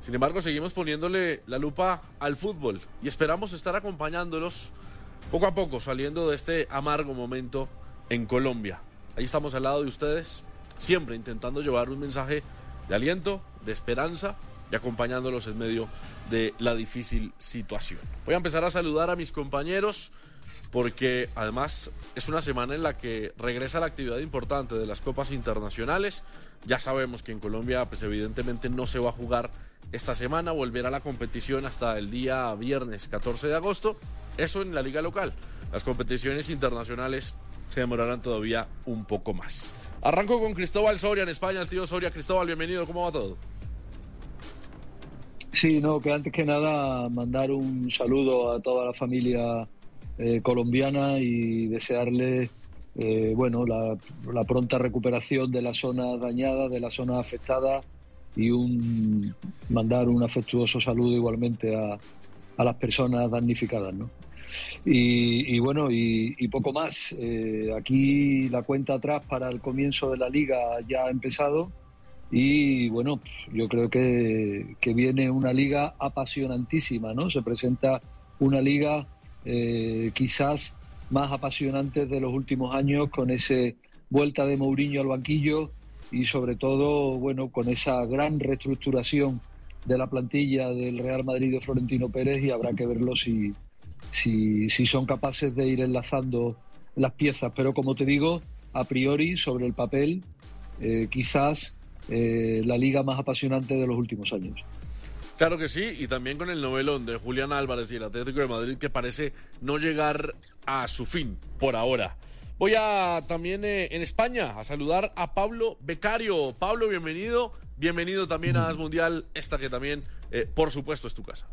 Sin embargo, seguimos poniéndole la lupa al fútbol y esperamos estar acompañándolos poco a poco, saliendo de este amargo momento en Colombia. Ahí estamos al lado de ustedes, siempre intentando llevar un mensaje de aliento, de esperanza y acompañándolos en medio de la difícil situación. Voy a empezar a saludar a mis compañeros porque además es una semana en la que regresa la actividad importante de las copas internacionales. Ya sabemos que en Colombia pues evidentemente no se va a jugar esta semana, volverá la competición hasta el día viernes 14 de agosto, eso en la liga local. Las competiciones internacionales se demorarán todavía un poco más. Arranco con Cristóbal Soria en España. El tío Soria, Cristóbal, bienvenido, ¿cómo va todo? Sí, no, que antes que nada mandar un saludo a toda la familia colombiana y desearle la pronta recuperación de las zonas dañadas, de las zonas afectadas y mandar un afectuoso saludo igualmente a las personas damnificadas, ¿no? Y poco más. Aquí la cuenta atrás para el comienzo de la liga ya ha empezado y bueno, yo creo que viene una liga apasionantísima, ¿no? Se presenta una liga quizás más apasionante de los últimos años, con ese vuelta de Mourinho al banquillo y sobre todo, bueno, con esa gran reestructuración de la plantilla del Real Madrid de Florentino Pérez, y habrá que verlo si son capaces de ir enlazando las piezas. Pero como te digo, a priori, sobre el papel, quizás la liga más apasionante de los últimos años. Claro que sí, y también con el novelón de Julián Álvarez y el Atlético de Madrid, que parece no llegar a su fin por ahora. Voy a también en España a saludar a Pablo Becario. Pablo, bienvenido. Bienvenido también a As Mundial, esta que también, por supuesto, es tu casa.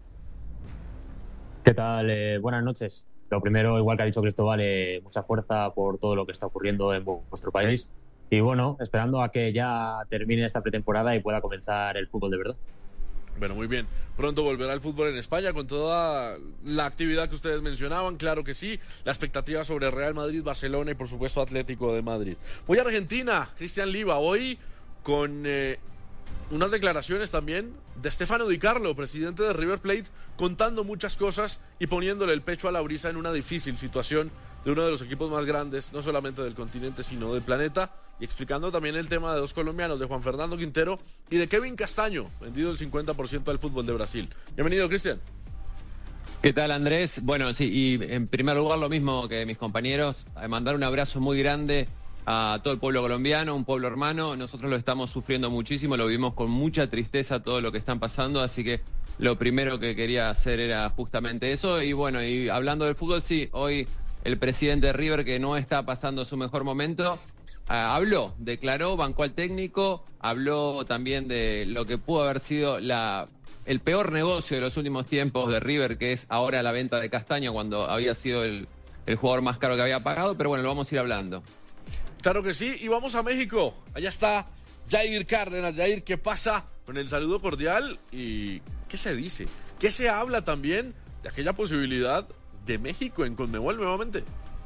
¿Qué tal? Buenas noches. Lo primero, igual que ha dicho Cristóbal, mucha fuerza por todo lo que está ocurriendo en vuestro país. Y bueno, esperando a que ya termine esta pretemporada y pueda comenzar el fútbol de verdad. Bueno, muy bien. Pronto volverá el fútbol en España con toda la actividad que ustedes mencionaban, claro que sí. La expectativa sobre Real Madrid, Barcelona y por supuesto Atlético de Madrid. Voy a Argentina, Cristian Liva, hoy con unas declaraciones también de Stefano Di Carlo, presidente de River Plate, contando muchas cosas y poniéndole el pecho a la brisa en una difícil situación de uno de los equipos más grandes, no solamente del continente, sino del planeta, y explicando también el tema de dos colombianos, de Juan Fernando Quintero y de Kevin Castaño, vendido el 50% al fútbol de Brasil. Bienvenido, Cristian. ¿Qué tal, Andrés? Bueno, sí, y en primer lugar lo mismo que mis compañeros, mandar un abrazo muy grande a todo el pueblo colombiano, un pueblo hermano. Nosotros lo estamos sufriendo muchísimo, lo vivimos con mucha tristeza todo lo que están pasando, así que lo primero que quería hacer era justamente eso. Y bueno, y hablando del fútbol, sí, hoy el presidente de River, que no está pasando su mejor momento, habló, declaró, bancó al técnico, habló también de lo que pudo haber sido el peor negocio de los últimos tiempos de River, que es ahora la venta de Castaño, cuando había sido el jugador más caro que había pagado, pero bueno, lo vamos a ir hablando. Claro que sí, y vamos a México. Allá está Jair Cárdenas. Jair, ¿qué pasa con el saludo cordial? ¿Y qué se dice? ¿Qué se habla también de aquella posibilidad de México en Conmebol nuevamente?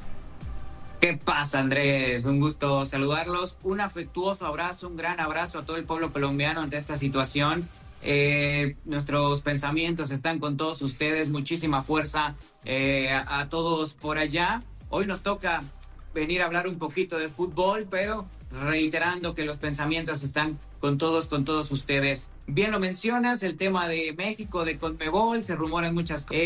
¿Qué pasa, Andrés? Un gusto saludarlos. Un afectuoso abrazo, un gran abrazo a todo el pueblo colombiano ante esta situación. Nuestros pensamientos están con todos ustedes. Muchísima fuerza a todos por allá. Hoy nos toca venir a hablar un poquito de fútbol, pero reiterando que los pensamientos están con todos ustedes. Bien lo mencionas, el tema de México, de Conmebol, se rumoran muchas cosas.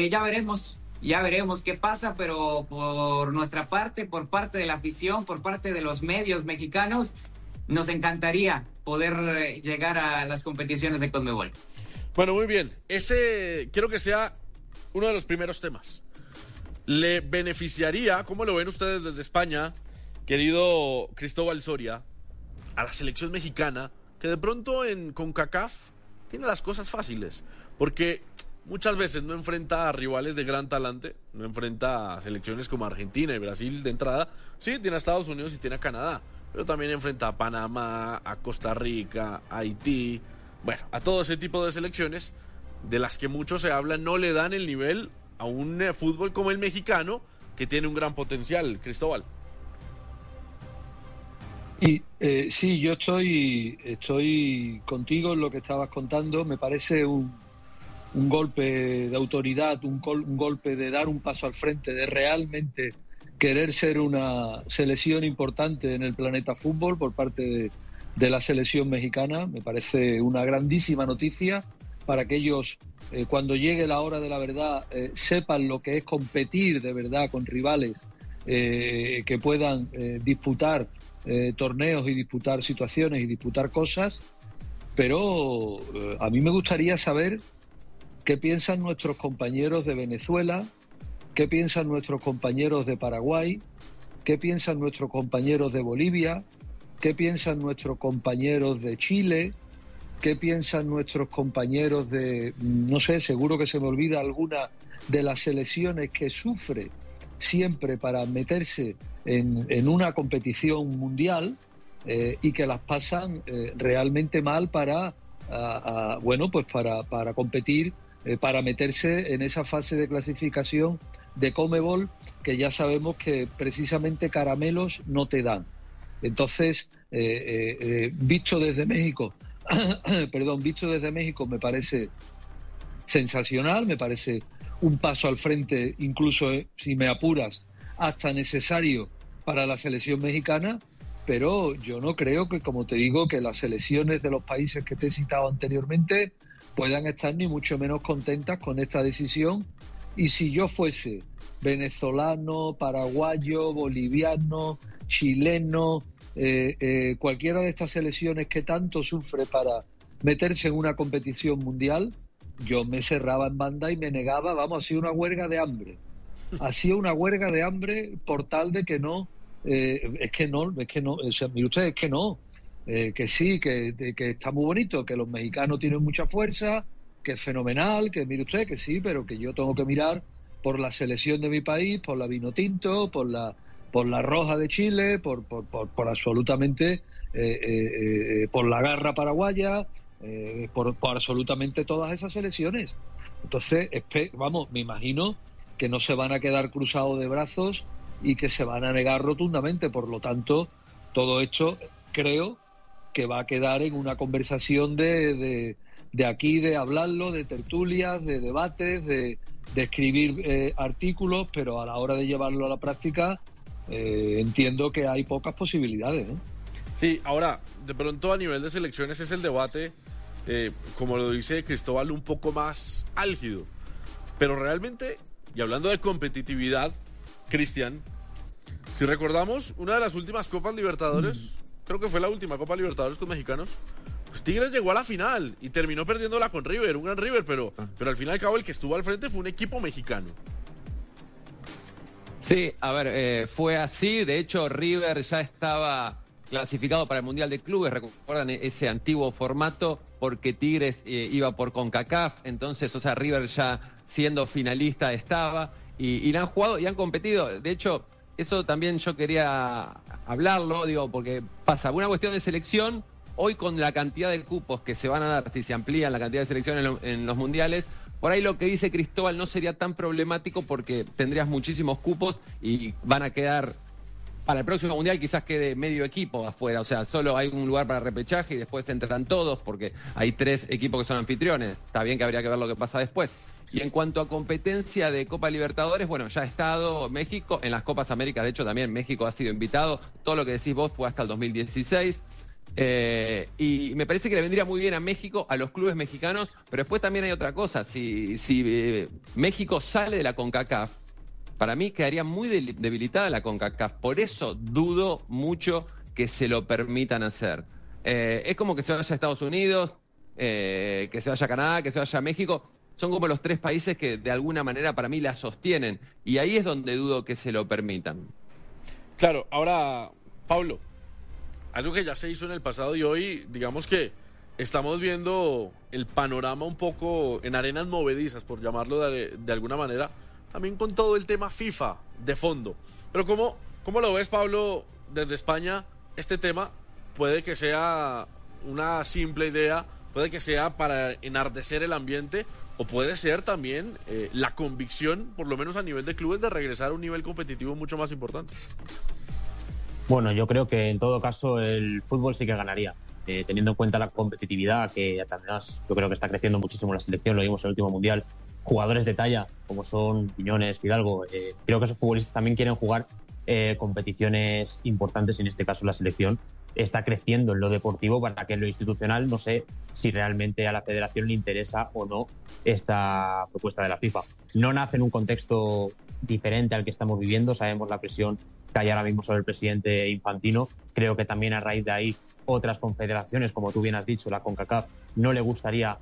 Ya veremos qué pasa, pero por nuestra parte, por parte de la afición, por parte de los medios mexicanos, nos encantaría poder llegar a las competiciones de Conmebol. Bueno, muy bien. Ese quiero que sea uno de los primeros temas. ¿Le beneficiaría, cómo lo ven ustedes desde España, querido Cristóbal Soria, a la selección mexicana, que de pronto en CONCACAF tiene las cosas fáciles? Porque muchas veces no enfrenta a rivales de gran talante, no enfrenta a selecciones como Argentina y Brasil de entrada. Sí, tiene a Estados Unidos y tiene a Canadá, pero también enfrenta a Panamá, a Costa Rica, a Haití. Bueno, a todo ese tipo de selecciones de las que mucho se habla, no le dan el nivel a un fútbol como el mexicano, que tiene un gran potencial, Cristóbal. Sí, yo estoy contigo en lo que estabas contando. Me parece un golpe de autoridad, un golpe de dar un paso al frente, de realmente querer ser una selección importante en el planeta fútbol por parte de la selección mexicana. Me parece una grandísima noticia para que ellos, cuando llegue la hora de la verdad, sepan lo que es competir de verdad con rivales que puedan disputar torneos y disputar situaciones y disputar cosas. Pero a mí me gustaría saber qué piensan nuestros compañeros de Venezuela, qué piensan nuestros compañeros de Paraguay, qué piensan nuestros compañeros de Bolivia, qué piensan nuestros compañeros de Chile, qué piensan nuestros compañeros de, no sé, seguro que se me olvida alguna de las selecciones que sufre siempre para meterse en una competición mundial y que las pasan realmente mal para competir, para meterse en esa fase de clasificación de Conmebol, que ya sabemos que precisamente caramelos no te dan. Entonces, visto desde México, me parece sensacional, me parece un paso al frente, incluso, si me apuras, hasta necesario para la selección mexicana, pero yo no creo que, como te digo, que las selecciones de los países que te he citado anteriormente puedan estar ni mucho menos contentas con esta decisión. Y si yo fuese venezolano, paraguayo, boliviano, chileno, cualquiera de estas selecciones que tanto sufre para meterse en una competición mundial, yo me cerraba en banda y me negaba, hacía una huelga de hambre. Hacía una huelga de hambre por tal de que no, mire usted, que sí, que está muy bonito, que los mexicanos tienen mucha fuerza, que es fenomenal, que mire usted, que sí, pero que yo tengo que mirar por la selección de mi país, por la Vinotinto, por la Roja de Chile, por absolutamente, por la Garra paraguaya, por absolutamente todas esas selecciones. Entonces, me imagino que no se van a quedar cruzados de brazos y que se van a negar rotundamente. Por lo tanto, todo esto creo que va a quedar en una conversación de aquí, de hablarlo, de tertulias, de debates, de escribir artículos, pero a la hora de llevarlo a la práctica entiendo que hay pocas posibilidades, ¿no? Sí, ahora, de pronto a nivel de selecciones es el debate, como lo dice Cristóbal, un poco más álgido. Pero realmente, y hablando de competitividad, Cristian, si recordamos una de las últimas Copas Libertadores, creo que fue la última Copa Libertadores con mexicanos, pues Tigres llegó a la final y terminó perdiéndola con River, un gran River, pero al fin y al cabo el que estuvo al frente fue un equipo mexicano. Sí, a ver, fue así. De hecho, River ya estaba clasificado para el Mundial de Clubes. Recuerdan ese antiguo formato, porque Tigres iba por CONCACAF. Entonces, River ya siendo finalista estaba. Y la han jugado y han competido. De hecho, eso también yo quería hablarlo, porque pasa una cuestión de selección. Hoy, con la cantidad de cupos que se van a dar, si se amplían la cantidad de selecciones en los mundiales, por ahí lo que dice Cristóbal no sería tan problemático, porque tendrías muchísimos cupos y van a quedar, para el próximo mundial quizás quede medio equipo afuera, solo hay un lugar para repechaje y después entran todos, porque hay 3 equipos que son anfitriones. Está bien que habría que ver lo que pasa después. Y en cuanto a competencia de Copa Libertadores, ya ha estado México en las Copas Américas. De hecho, también México ha sido invitado. Todo lo que decís vos fue hasta el 2016. Y me parece que le vendría muy bien a México, a los clubes mexicanos. Pero después también hay otra cosa. Si México sale de la CONCACAF, para mí quedaría muy debilitada la CONCACAF. Por eso dudo mucho que se lo permitan hacer. Es como que se vaya a Estados Unidos, que se vaya a Canadá, que se vaya a México. Son como los 3 países que de alguna manera para mí la sostienen. Y ahí es donde dudo que se lo permitan. Claro, ahora, Pablo, algo que ya se hizo en el pasado y hoy, digamos que estamos viendo el panorama un poco en arenas movedizas, por llamarlo de alguna manera, también con todo el tema FIFA de fondo. Pero ¿cómo lo ves, Pablo, desde España? Este tema puede que sea una simple idea, puede que sea para enardecer el ambiente, o puede ser también la convicción, por lo menos a nivel de clubes, de regresar a un nivel competitivo mucho más importante. Bueno, yo creo que en todo caso el fútbol sí que ganaría, teniendo en cuenta la competitividad que además yo creo que está creciendo muchísimo la selección, lo vimos en el último Mundial, jugadores de talla como son Quiñones, Fidalgo, creo que esos futbolistas también quieren jugar competiciones importantes, y en este caso la selección está creciendo en lo deportivo, para que en lo institucional no sé si realmente a la federación le interesa o no esta propuesta de la FIFA. No nace en un contexto diferente al que estamos viviendo, sabemos la presión que hay ahora mismo sobre el presidente Infantino. Creo que también a raíz de ahí otras confederaciones, como tú bien has dicho, la CONCACAF, no le gustaría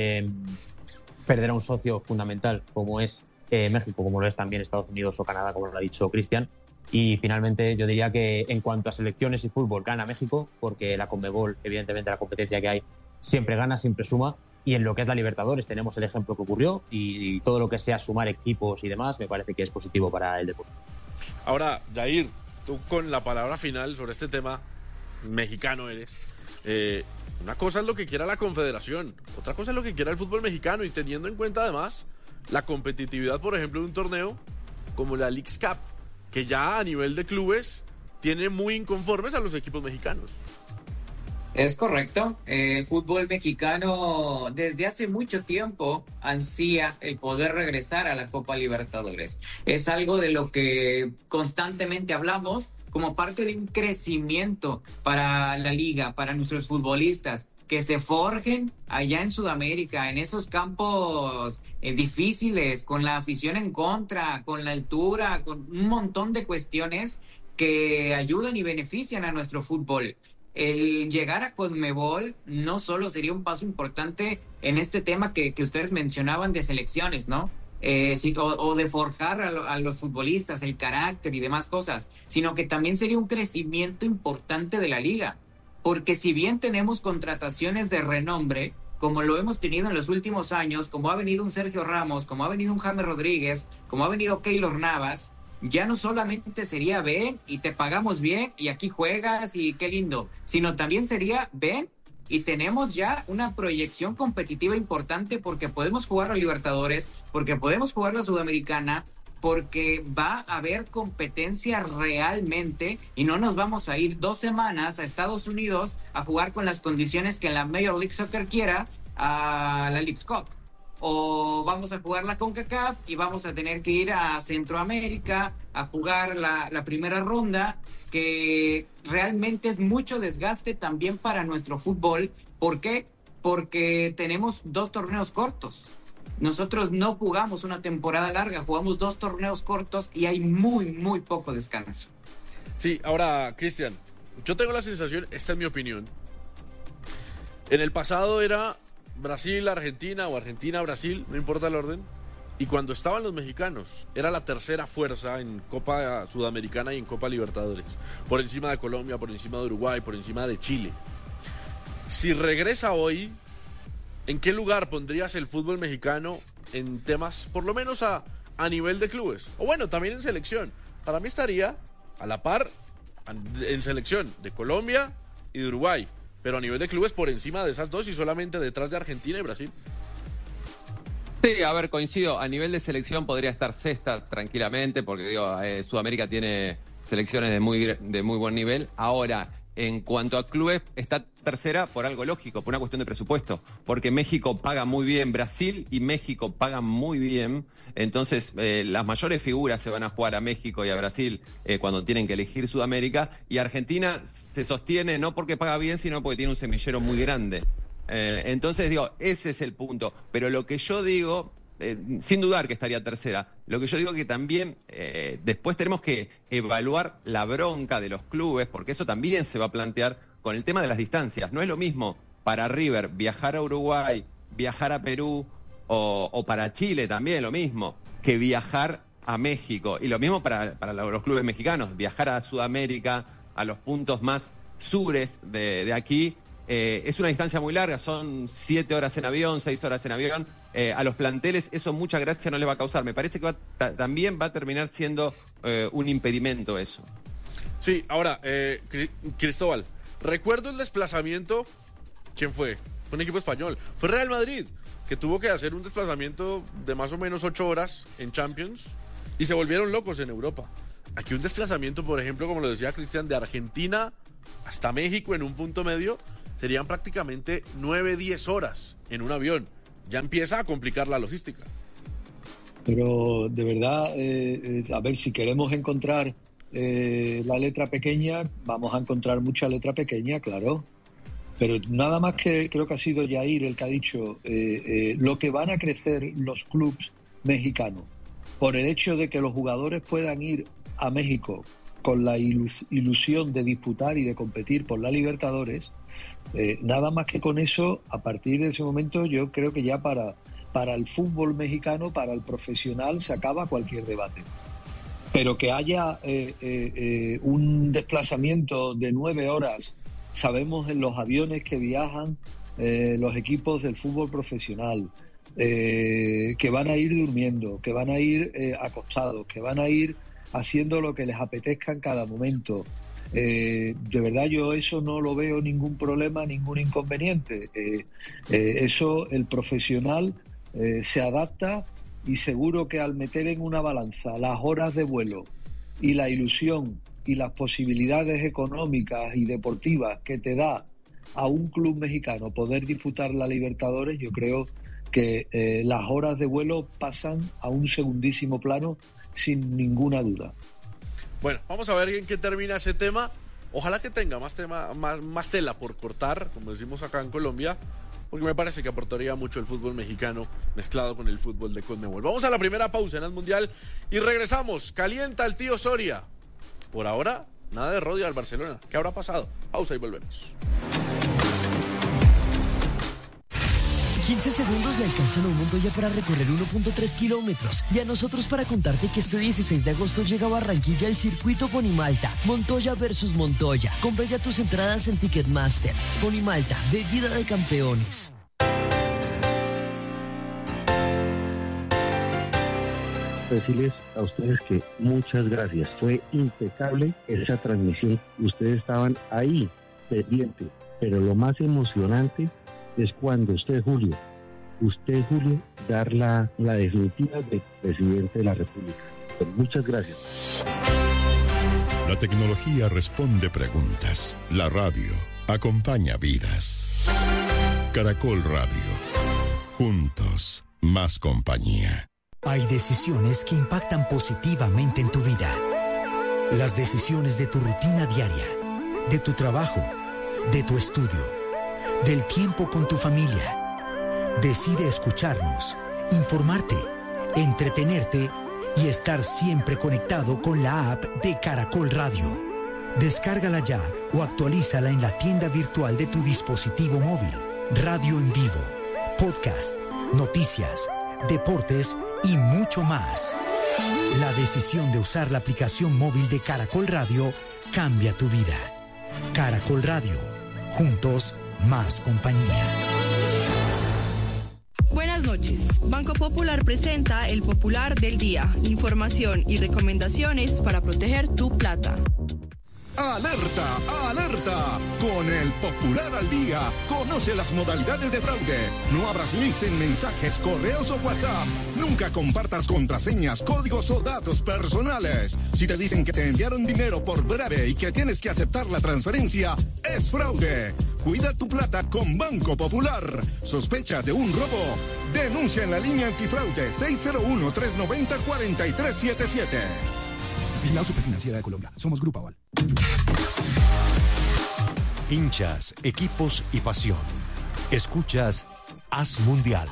perder a un socio fundamental como es México, como lo es también Estados Unidos o Canadá, como lo ha dicho Cristian. Y finalmente yo diría que en cuanto a selecciones y fútbol gana México, porque la Conmebol, evidentemente la competencia que hay, siempre gana, siempre suma. Y en lo que es la Libertadores tenemos el ejemplo que ocurrió, y todo lo que sea sumar equipos y demás me parece que es positivo para el deporte. Ahora, Jair, tú con la palabra final sobre este tema, mexicano eres. Una cosa es lo que quiera la Confederación, otra cosa es lo que quiera el fútbol mexicano, y teniendo en cuenta además la competitividad, por ejemplo, de un torneo como la Leagues Cup, que ya a nivel de clubes tiene muy inconformes a los equipos mexicanos. Es correcto. El fútbol mexicano desde hace mucho tiempo ansía el poder regresar a la Copa Libertadores. Es algo de lo que constantemente hablamos como parte de un crecimiento para la liga, para nuestros futbolistas, que se forjen allá en Sudamérica, en esos campos difíciles, con la afición en contra, con la altura, con un montón de cuestiones que ayudan y benefician a nuestro fútbol. El llegar a Conmebol no solo sería un paso importante en este tema que ustedes mencionaban de selecciones, ¿no? O de forjar a los futbolistas, el carácter y demás cosas, sino que también sería un crecimiento importante de la liga. Porque si bien tenemos contrataciones de renombre, como lo hemos tenido en los últimos años, como ha venido un Sergio Ramos, como ha venido un James Rodríguez, como ha venido Keylor Navas, ya no solamente sería ven y te pagamos bien y aquí juegas y qué lindo, sino también sería ven y tenemos ya una proyección competitiva importante, porque podemos jugar la Libertadores, porque podemos jugar la Sudamericana, porque va a haber competencia realmente y no nos vamos a ir 2 semanas a Estados Unidos a jugar con las condiciones que la Major League Soccer quiera a la Leagues Cup. O vamos a jugar la CONCACAF y vamos a tener que ir a Centroamérica a jugar la primera ronda, que realmente es mucho desgaste también para nuestro fútbol. ¿Por qué? Porque tenemos 2 torneos cortos. Nosotros no jugamos una temporada larga, jugamos 2 torneos cortos y hay muy, muy poco descanso. Sí, ahora, Cristian, yo tengo la sensación, esta es mi opinión, en el pasado era Brasil-Argentina o Argentina-Brasil, no importa el orden, y cuando estaban los mexicanos, era la tercera fuerza en Copa Sudamericana y en Copa Libertadores, por encima de Colombia, por encima de Uruguay, por encima de Chile. Si regresa hoy, ¿en qué lugar pondrías el fútbol mexicano en temas, por lo menos a nivel de clubes? O bueno, también en selección. Para mí estaría a la par en selección de Colombia y de Uruguay, pero a nivel de clubes por encima de esas dos y solamente detrás de Argentina y Brasil. Sí, a ver, coincido. A nivel de selección podría estar sexta tranquilamente, porque digo, Sudamérica tiene selecciones de muy buen nivel. Ahora, en cuanto a clubes, está tercera por algo lógico, por una cuestión de presupuesto, porque México paga muy bien, Brasil y México pagan muy bien, entonces las mayores figuras se van a jugar a México y a Brasil cuando tienen que elegir Sudamérica, y Argentina se sostiene no porque paga bien, sino porque tiene un semillero muy grande. Entonces digo, ese es el punto, pero lo que yo digo, sin dudar que estaría tercera, lo que yo digo que también después tenemos que evaluar la bronca de los clubes, porque eso también se va a plantear con el tema de las distancias. No es lo mismo para River viajar a Uruguay, viajar a Perú o para Chile también lo mismo, que viajar a México. Y lo mismo para los clubes mexicanos, viajar a Sudamérica, a los puntos más sures de aquí. Es una distancia muy larga, son 7 horas en avión, 6 horas en avión. A los planteles eso mucha gracia no le va a causar. Me parece que también va a terminar siendo un impedimento eso. Sí, ahora, Cristóbal, recuerdo el desplazamiento. ¿Quién fue? Fue un equipo español. Fue Real Madrid, que tuvo que hacer un desplazamiento de más o menos 8 horas en Champions y se volvieron locos en Europa. aquí un desplazamiento, por ejemplo, como lo decía Cristian, de Argentina hasta México en un punto medio, serían prácticamente 9-10 horas en un avión. Ya empieza a complicar la logística. Pero de verdad, a ver, si queremos encontrar la letra pequeña, vamos a encontrar mucha letra pequeña, claro. Pero nada más que creo que ha sido Yair el que ha dicho lo que van a crecer los clubes mexicanos por el hecho de que los jugadores puedan ir a México con la ilusión de disputar y de competir por la Libertadores, nada más que con eso, a partir de ese momento yo creo que ya para el fútbol mexicano, para el profesional, se acaba cualquier debate. Pero que haya un desplazamiento de 9 horas, sabemos en los aviones que viajan los equipos del fútbol profesional, que van a ir durmiendo, que van a ir acostados, que van a ir haciendo lo que les apetezca en cada momento. De verdad yo eso no lo veo ningún problema, ningún inconveniente. Eso el profesional se adapta, y seguro que al meter en una balanza las horas de vuelo y la ilusión y las posibilidades económicas y deportivas que te da a un club mexicano poder disputar la Libertadores, yo creo que las horas de vuelo pasan a un segundísimo plano sin ninguna duda. Bueno, vamos a ver en qué termina ese tema. Ojalá que tenga más tela por cortar, como decimos acá en Colombia, porque me parece que aportaría mucho el fútbol mexicano mezclado con el fútbol de Conmebol. Vamos a la primera pausa en el Mundial y regresamos. Calienta el tío Soria. Por ahora, nada de Rodri al Barcelona. ¿Qué habrá pasado? Pausa y volvemos. 15 segundos le alcanzan a un Montoya para recorrer 1.3 kilómetros y a nosotros para contarte que este 16 de agosto llega a Barranquilla el circuito Ponimalta, Montoya versus Montoya. Compra ya tus entradas en Ticketmaster. Ponimalta, bebida de campeones. Decirles a ustedes que muchas gracias. Fue impecable esa transmisión. Ustedes estaban ahí, pendientes. Pero lo más emocionante es cuando usted, Julio, dar la definitiva de presidente de la República. Pues muchas gracias. La tecnología responde preguntas. La radio acompaña vidas. Caracol Radio. Juntos, más compañía. Hay decisiones que impactan positivamente en tu vida. Las decisiones de tu rutina diaria, de tu trabajo, de tu estudio, del tiempo con tu familia. Decide escucharnos, informarte, entretenerte y estar siempre conectado con la app de Caracol Radio. Descárgala ya o actualízala en la tienda virtual de tu dispositivo móvil. Radio en vivo, podcast, noticias, deportes y mucho más. La decisión de usar la aplicación móvil de Caracol Radio cambia tu vida. Caracol Radio, juntos, más compañía. Buenas noches. Banco Popular presenta el Popular del Día. Información y recomendaciones para proteger tu plata. ¡Alerta! ¡Alerta! Con el Popular al Día, conoce las modalidades de fraude. No abras links en mensajes, correos o WhatsApp. Nunca compartas contraseñas, códigos o datos personales. Si te dicen que te enviaron dinero por breve y que tienes que aceptar la transferencia, es fraude. Cuida tu plata con Banco Popular. ¿Sospecha de un robo? Denuncia en la línea antifraude 601-390-4377. Vigilado Superfinanciera de Colombia. Somos Grupo Aval. Hinchas, equipos y pasión. Escuchas Haz Mundial.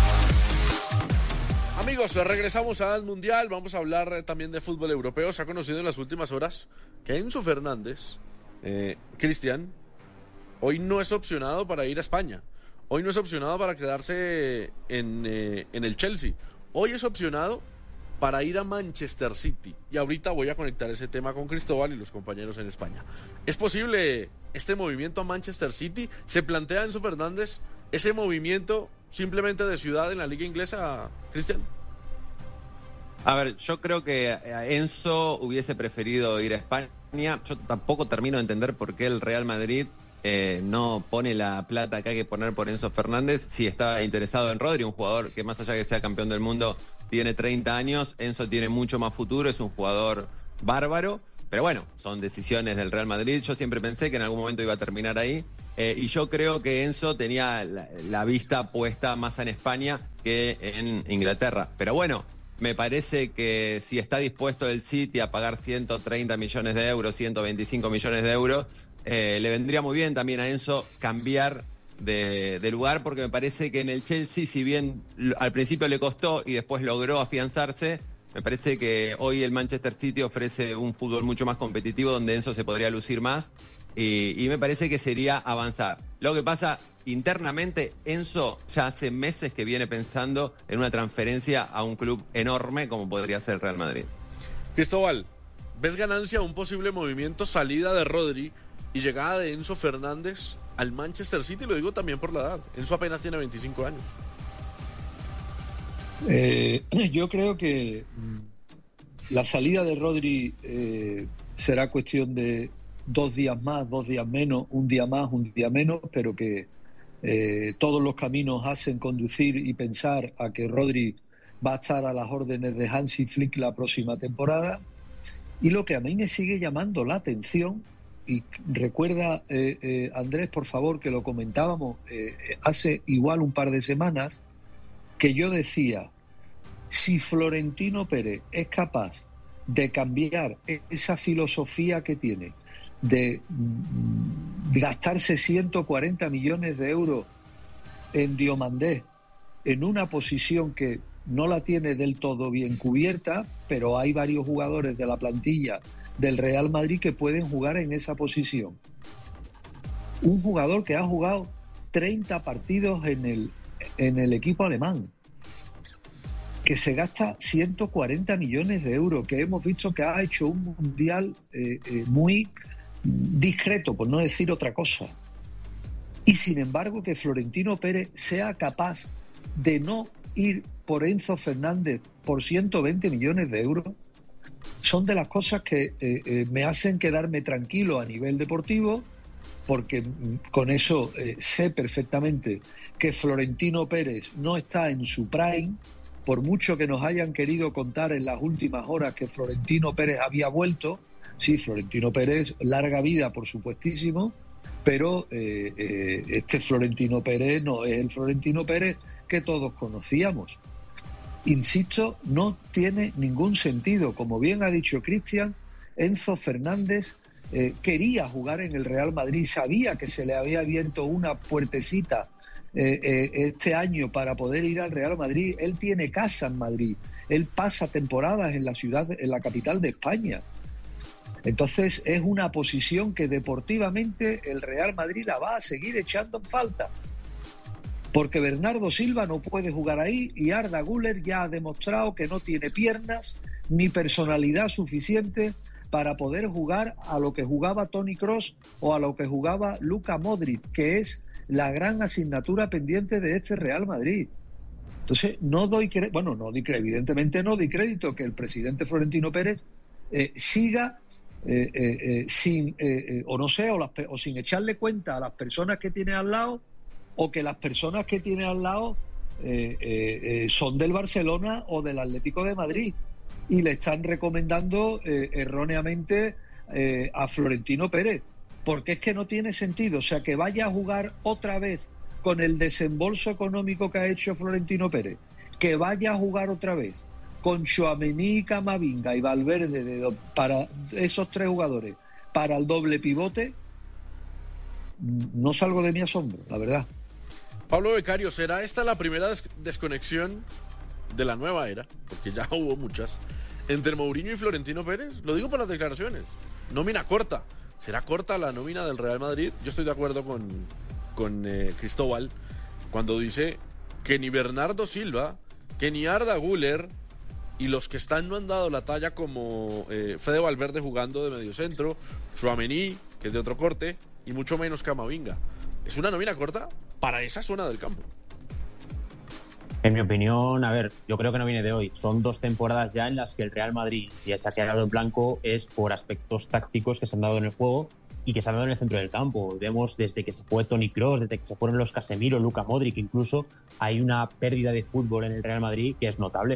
Amigos, regresamos a Haz Mundial. Vamos a hablar también de fútbol europeo. Se ha conocido en las últimas horas que Enzo Fernández, Cristian, hoy no es opcionado para ir a España. Hoy no es opcionado para quedarse en el Chelsea. Hoy es opcionado para ir a Manchester City. Y ahorita voy a conectar ese tema con Cristóbal y los compañeros en España. ¿Es posible este movimiento a Manchester City? ¿Se plantea Enzo Fernández ese movimiento simplemente de ciudad en la liga inglesa, Cristian? A ver, yo creo que Enzo hubiese preferido ir a España. Yo tampoco termino de entender por qué el Real Madrid no pone la plata que hay que poner por Enzo Fernández. Si está interesado en Rodri, un jugador que más allá de que sea campeón del mundo tiene 30 años, Enzo tiene mucho más futuro, es un jugador bárbaro. Pero bueno, son decisiones del Real Madrid. Yo siempre pensé que en algún momento iba a terminar ahí. Y yo creo que Enzo tenía la vista puesta más en España que en Inglaterra. Pero bueno, me parece que si está dispuesto el City a pagar 130 millones de euros, 125 millones de euros, le vendría muy bien también a Enzo cambiar de lugar, porque me parece que en el Chelsea, si bien al principio le costó y después logró afianzarse, me parece que hoy el Manchester City ofrece un fútbol mucho más competitivo donde Enzo se podría lucir más y me parece que sería avanzar. Lo que pasa internamente, Enzo ya hace meses que viene pensando en una transferencia a un club enorme como podría ser el Real Madrid. Cristóbal, ¿ves ganancia un posible movimiento, salida de Rodri y llegada de Enzo Fernández al Manchester City? Lo digo también por la edad. Enzo apenas tiene 25 años. Yo creo que la salida de Rodri será cuestión de 2 días más, 2 días menos, un día más, un día menos, pero que todos los caminos hacen conducir y pensar a que Rodri va a estar a las órdenes de Hansi Flick la próxima temporada. Y lo que a mí me sigue llamando la atención, y recuerda, Andrés, por favor, que lo comentábamos hace igual un par de semanas, que yo decía, si Florentino Pérez es capaz de cambiar esa filosofía que tiene de gastarse 140 millones de euros en Diomandé, en una posición que no la tiene del todo bien cubierta, pero hay varios jugadores de la plantilla del Real Madrid que pueden jugar en esa posición. Un jugador que ha jugado 30 partidos en el equipo alemán, que se gasta 140 millones de euros, que hemos visto que ha hecho un mundial muy discreto, por no decir otra cosa. Y sin embargo que Florentino Pérez sea capaz de no ir por Enzo Fernández por 120 millones de euros, son de las cosas que me hacen quedarme tranquilo a nivel deportivo, porque con eso sé perfectamente que Florentino Pérez no está en su prime, por mucho que nos hayan querido contar en las últimas horas que Florentino Pérez había vuelto. Sí, Florentino Pérez, larga vida, por supuestísimo, pero este Florentino Pérez no es el Florentino Pérez que todos conocíamos. Insisto, no tiene ningún sentido. Como bien ha dicho Cristian, Enzo Fernández quería jugar en el Real Madrid, sabía que se le había abierto una puertecita este año para poder ir al Real Madrid. Él tiene casa en Madrid, él pasa temporadas en la ciudad, en la capital de España. Entonces es una posición que deportivamente el Real Madrid la va a seguir echando en falta, porque Bernardo Silva no puede jugar ahí y Arda Güler ya ha demostrado que no tiene piernas ni personalidad suficiente para poder jugar a lo que jugaba Toni Kroos o a lo que jugaba Luka Modric, que es la gran asignatura pendiente de este Real Madrid. Entonces evidentemente no doy crédito que el presidente Florentino Pérez siga sin sin echarle cuenta a las personas que tiene al lado, o que las personas que tiene al lado son del Barcelona o del Atlético de Madrid y le están recomendando erróneamente a Florentino Pérez, porque es que no tiene sentido. O sea, que vaya a jugar otra vez con el desembolso económico que ha hecho Florentino Pérez, que vaya a jugar otra vez con Tchouaméni, Camavinga y Valverde para esos 3 jugadores, para el doble pivote, no salgo de mi asombro, la verdad. Pablo Becario, ¿será esta la primera desconexión de la nueva era? Porque ya hubo muchas. Entre Mourinho y Florentino Pérez, lo digo por las declaraciones. Nómina corta. ¿Será corta la nómina del Real Madrid? Yo estoy de acuerdo con Cristóbal cuando dice que ni Bernardo Silva, que ni Arda Güler y los que están no han dado la talla, como Fede Valverde jugando de mediocentro, Tchouaméni, que es de otro corte, y mucho menos Camavinga. Es una nómina corta para esa zona del campo. En mi opinión, a ver, yo creo que no viene de hoy. Son 2 temporadas ya en las que el Real Madrid, si se ha quedado en blanco, es por aspectos tácticos que se han dado en el juego y que se han dado en el centro del campo. Vemos desde que se fue Toni Kroos, desde que se fueron los Casemiro, Luka Modric, incluso hay una pérdida de fútbol en el Real Madrid que es notable.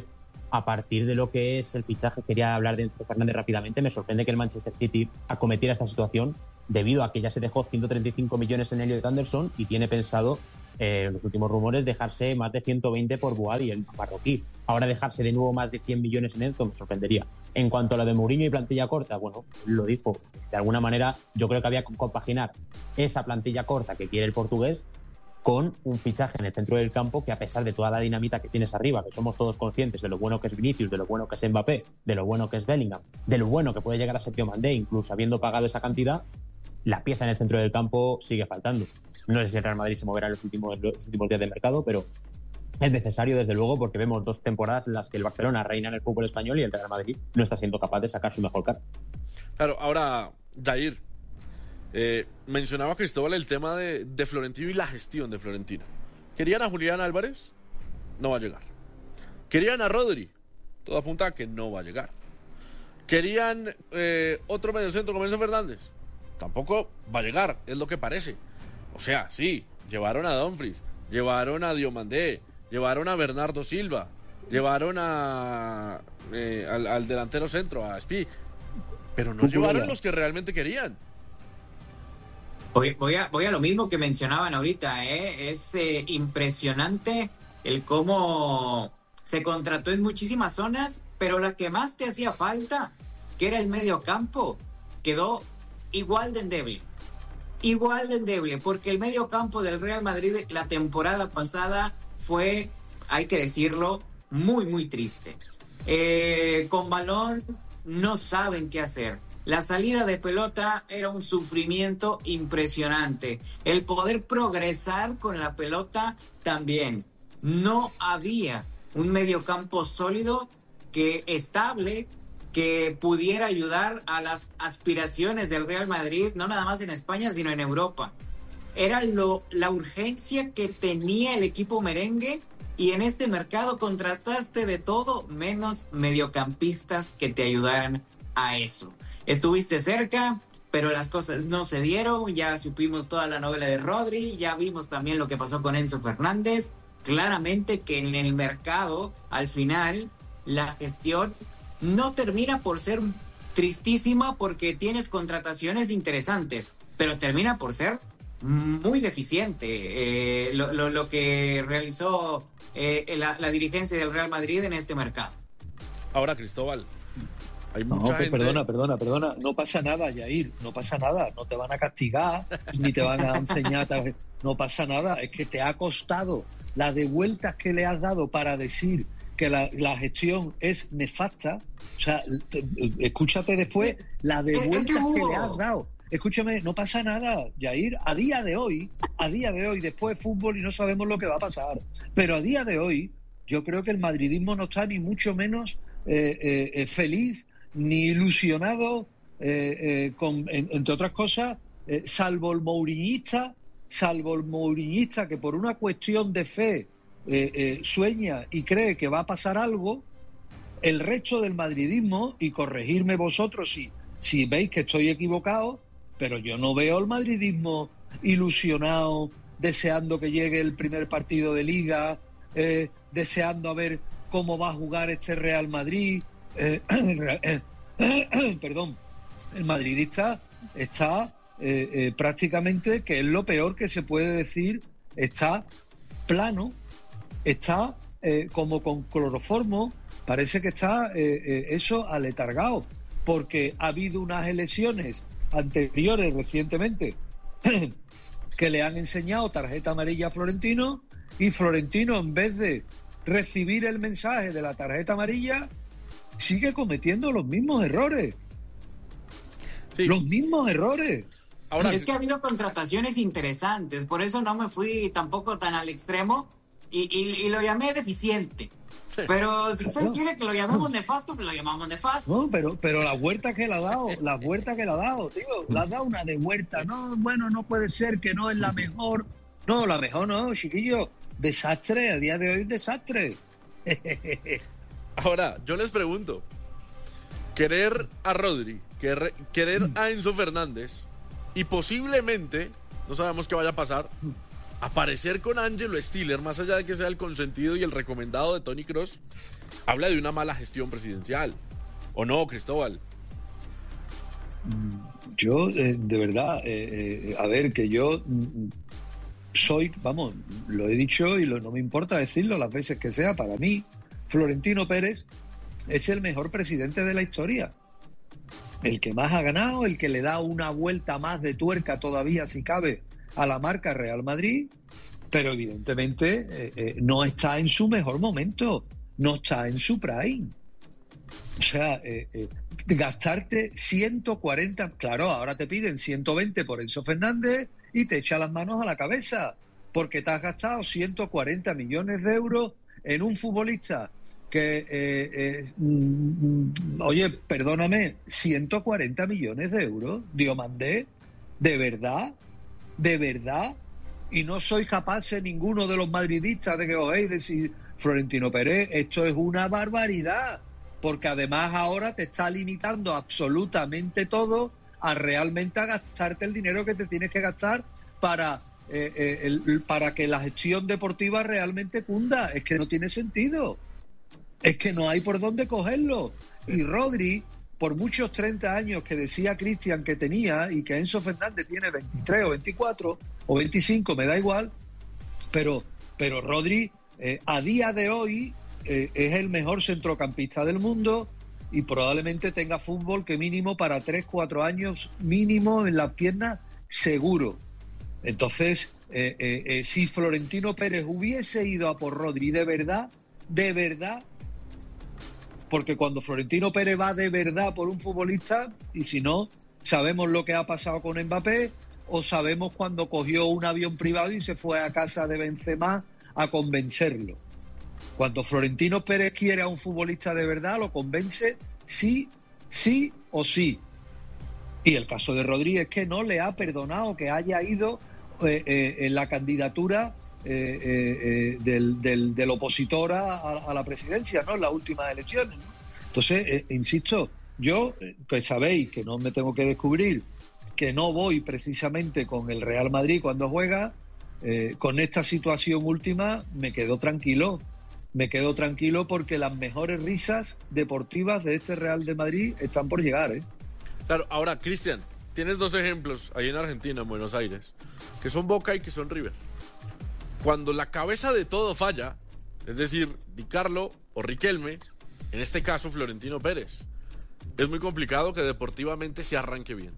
a partir de lo que es el fichaje, quería hablar de Enzo Fernández rápidamente. Me sorprende que el Manchester City acometiera esta situación debido a que ya se dejó 135 millones en Elliot Anderson y tiene pensado, en los últimos rumores, dejarse más de 120 por Boadi, el marroquí. Ahora dejarse de nuevo más de 100 millones en Enzo me sorprendería. En cuanto a lo de Mourinho y plantilla corta, bueno, lo dijo. De alguna manera, yo creo que había que compaginar esa plantilla corta que quiere el portugués con un fichaje en el centro del campo que, a pesar de toda la dinamita que tienes arriba, que somos todos conscientes de lo bueno que es Vinicius, de lo bueno que es Mbappé, de lo bueno que es Bellingham, de lo bueno que puede llegar a Sergio Mandé, incluso habiendo pagado esa cantidad, la pieza en el centro del campo sigue faltando. No sé si el Real Madrid se moverá en los últimos días del mercado, pero es necesario, desde luego, porque vemos 2 temporadas en las que el Barcelona reina en el fútbol español y el Real Madrid no está siendo capaz de sacar su mejor cara. Claro, ahora, Jair, mencionaba Cristóbal el tema de Florentino y la gestión de Florentino. ¿Querían a Julián Álvarez? No va a llegar. ¿Querían a Rodri? Todo apunta a que no va a llegar. ¿Querían otro mediocentro como Enzo Fernández? Tampoco va a llegar, es lo que parece. O sea, sí, llevaron a Dumfries, llevaron a Diomandé, llevaron a Bernardo Silva, llevaron al delantero centro, a Spi, pero no llevaron los que realmente querían. Voy a lo mismo que mencionaban ahorita, es impresionante el cómo se contrató en muchísimas zonas, pero la que más te hacía falta, que era el medio campo, quedó igual de endeble, porque el medio campo del Real Madrid la temporada pasada fue, hay que decirlo, muy, muy triste. Con balón no saben qué hacer. La salida de pelota era un sufrimiento impresionante. El poder progresar con la pelota también. No había un mediocampo sólido, estable, que pudiera ayudar a las aspiraciones del Real Madrid, no nada más en España, sino en Europa. Era la urgencia que tenía el equipo merengue, y en este mercado contrataste de todo menos mediocampistas que te ayudaran a eso. Estuviste cerca, pero las cosas no se dieron. Ya supimos toda la novela de Rodri, ya vimos también lo que pasó con Enzo Fernández. Claramente que en el mercado, al final, la gestión no termina por ser tristísima, porque tienes contrataciones interesantes, pero termina por ser muy deficiente lo que realizó la dirigencia del Real Madrid en este mercado. Ahora, Cristóbal, hay mucha gente... Perdona, no pasa nada, Jair, no pasa nada, no te van a castigar, ni te van a enseñar, no pasa nada, es que te ha costado las de vueltas que le has dado para decir que la gestión es nefasta. O sea, escúchate después la de vueltas que le has dado. Escúchame, no pasa nada, Jair. A día de hoy, después de fútbol y no sabemos lo que va a pasar, pero a día de hoy, yo creo que el madridismo no está ni mucho menos feliz ni ilusionado, entre otras cosas, salvo el mouriñista que por una cuestión de fe sueña y cree que va a pasar algo. El resto del madridismo, y corregirme vosotros si veis que estoy equivocado, pero yo no veo al madridismo ilusionado, deseando que llegue el primer partido de Liga, deseando a ver cómo va a jugar este Real Madrid. Perdón, el madridista está prácticamente, que es lo peor que se puede decir, está plano, está como con cloroformo, parece que está eso aletargado, porque ha habido unas elecciones anteriores recientemente que le han enseñado tarjeta amarilla a Florentino, y Florentino, en vez de recibir el mensaje de la tarjeta amarilla, sigue cometiendo los mismos errores. Sí. Los mismos errores. Ahora, es que ha habido contrataciones interesantes, por eso no me fui tampoco tan al extremo y lo llamé deficiente. Sí. Pero si usted quiere que lo llamemos nefasto, pues lo llamamos nefasto. No, pero la vuelta que le ha dado, tío, le ha dado una de vuelta. No, bueno, no puede ser, que no es la mejor. No, la mejor no, chiquillo. Desastre, a día de hoy desastre. Ahora, yo les pregunto, querer a Rodri, querer a Enzo Fernández y posiblemente, no sabemos qué vaya a pasar, aparecer con Ángelo Stiller, más allá de que sea el consentido y el recomendado de Toni Kroos, habla de una mala gestión presidencial. ¿O no, Cristóbal? Yo, de verdad, a ver, que yo soy, vamos, lo he dicho y no me importa decirlo las veces que sea, para mí, Florentino Pérez es el mejor presidente de la historia. El que más ha ganado, el que le da una vuelta más de tuerca todavía, si cabe, a la marca Real Madrid, pero evidentemente no está en su mejor momento, no está en su prime. O sea, gastarte 140, claro, ahora te piden 120 por Enzo Fernández y te echa las manos a la cabeza, porque te has gastado 140 millones de euros en un futbolista que, oye, perdóname, 140 millones de euros, Diomandé, ¿de verdad? Y no sois capaces ninguno de los madridistas de que os oéis decir, Florentino Pérez, esto es una barbaridad, porque además ahora te está limitando absolutamente todo a realmente a gastarte el dinero que te tienes que gastar para que la gestión deportiva realmente cunda. Es que no tiene sentido. Es que no hay por dónde cogerlo. Y Rodri, por muchos 30 años que decía Cristian que tenía, y que Enzo Fernández tiene 23 o 24 o 25, me da igual, pero Rodri a día de hoy es el mejor centrocampista del mundo y probablemente tenga fútbol que mínimo para 3-4 años mínimo en las piernas, seguro. Entonces, si Florentino Pérez hubiese ido a por Rodri de verdad, porque cuando Florentino Pérez va de verdad por un futbolista, y si no, sabemos lo que ha pasado con Mbappé, o sabemos cuando cogió un avión privado y se fue a casa de Benzema a convencerlo. Cuando Florentino Pérez quiere a un futbolista de verdad, lo convence sí o sí. Y el caso de Rodri es que no le ha perdonado que haya ido en la candidatura del opositor a la presidencia, ¿no? En las últimas elecciones, ¿no? Entonces, insisto, yo, que sabéis que no me tengo que descubrir, que no voy precisamente con el Real Madrid cuando juega, con esta situación última me quedo tranquilo porque las mejores risas deportivas de este Real de Madrid están por llegar, ¿eh? Claro, ahora, Cristian, tienes dos ejemplos ahí en Argentina, en Buenos Aires, que son Boca y que son River. Cuando la cabeza de todo falla, es decir, Di Carlo o Riquelme, en este caso Florentino Pérez, es muy complicado que deportivamente se arranque bien.